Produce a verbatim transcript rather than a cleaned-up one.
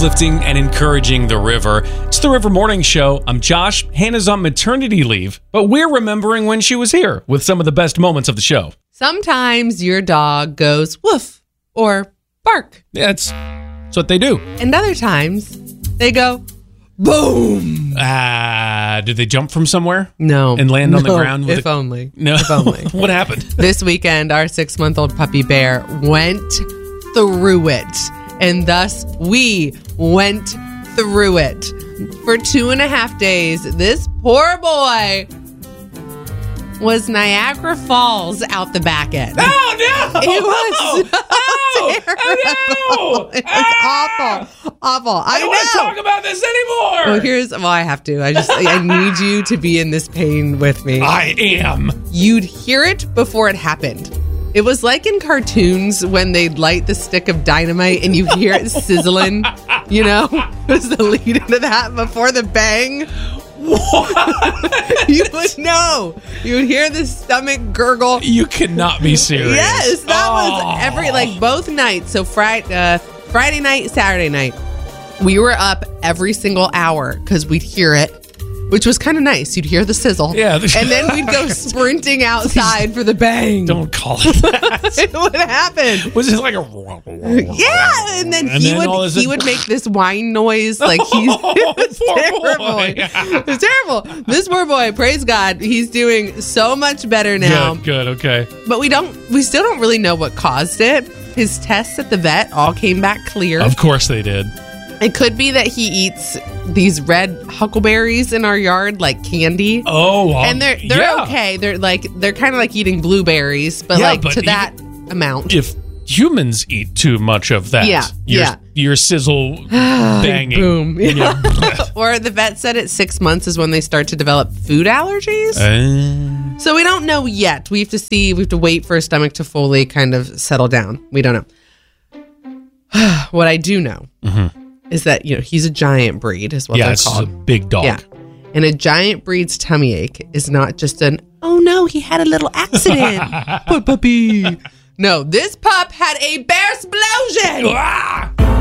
uplifting and encouraging the river. It's the River Morning Show. I'm Josh. Hannah's on maternity leave, but we're remembering when she was here with some of the best moments of the show. Sometimes your dog goes woof or bark. Yeah, it's, it's what they do. And other times they go boom. Ah, uh, did they jump from somewhere? No. And land no, on the ground? With if a... only. No. If only. What happened? This weekend, our six-month-old puppy bear went through it. And thus, we went through it. For two and a half days, this poor boy was Niagara Falls out the back end. Oh, no! It was so oh, terrible. Oh, no! It was ah! awful. Awful. I, I don't know. want to talk about this anymore. Well, here's, well, I have to. I just, I need you to be in this pain with me. I am. You'd hear it before it happened. It was like in cartoons when they'd light the stick of dynamite and you hear it sizzling, you know? It was the lead into that before the bang. What? You would know. You would hear the stomach gurgle. You cannot be serious. Yes, that oh. was every, like both nights. So Friday, uh, Friday night, Saturday night, we were up every single hour because we'd hear it. Which was kind of nice. You'd hear the sizzle. Yeah. And then we'd go sprinting outside for the bang. Don't call it that. It would happen. Was it like a... Yeah. And then and he then would he a... would make this whine noise. Like he's oh, it was poor terrible. Boy. It was terrible. This poor boy, praise God, he's doing so much better now. Good, good, okay. But we don't we still don't really know what caused it. His tests at the vet all came back clear. Of course they did. It could be that he eats these red huckleberries in our yard like candy. Oh, well, and they're they're yeah. okay. They're like they're kind of like eating blueberries, but yeah, like but to that amount. If humans eat too much of that, yeah, your, yeah. your sizzle banging, boom. Yeah. Or the vet said at six months is when they start to develop food allergies. Uh, so we don't know yet. We have to see. We have to wait for his stomach to fully kind of settle down. We don't know. What I do know. Mm-hmm. Is that, you know, he's a giant breed is what yeah, they're it's called. a big dog. Yeah. And a giant breed's tummy ache is not just an, oh no, he had a little accident. Poor puppy. No, this pup had a bear explosion. Ah!